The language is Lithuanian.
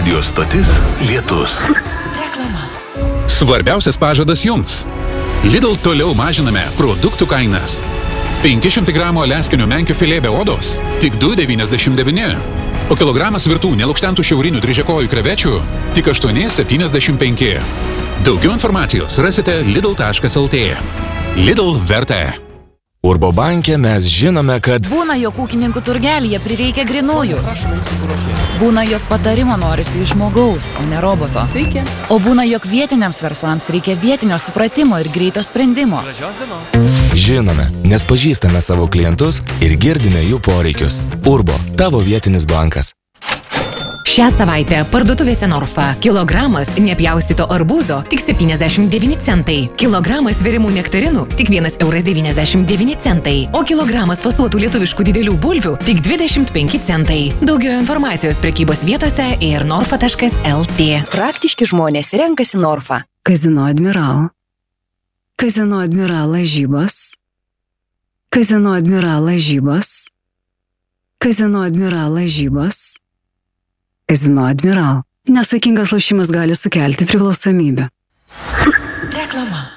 Radio stotis Lietus. Reklama. Svarbiausias pažadas jums. Lidl toliau mažiname produktų kainas. 500 gramų aliaskinių menkių filė be odos – tik 2,99. O kilogramas virtų nelukštentų šiaurinių dryžiakojų krevečių – tik 8,75. Daugiau informacijos rasite lidl.lt. Lidl verta. Urbo banke mes žinome, kad Būna, jog ūkininkų turgelyje prireikia grinųjų. Būna, jog patarimo norisi iš žmogaus, o ne roboto. Sveiki. O būna, jog vietiniams verslams reikia vietinio supratimo ir greito sprendimo. žinome, nes pažįstame savo klientus ir girdime jų poreikius. Urbo, tavo vietinis bankas. Šią savaitę parduotuvėse Norfa. Kilogramas nepjaustyto arbūzo tik 79 centai. Kilogramas virimų nektarinų tik 1,99 centai. O kilogramas fasuotų lietuviškų didelių bulvių tik 25 centai. Daugiau informacijos prekybos vietose ir norfa.lt. Praktiški žmonės renkasi Norfa. Kazino Admiral. Kazino Admiral lažybos. Kazino Admiral lažybos. Kazino Admiral lažybos. Kazino Admiral. Nesaikingas lošimas gali sukelti priklausomybę. Reklama.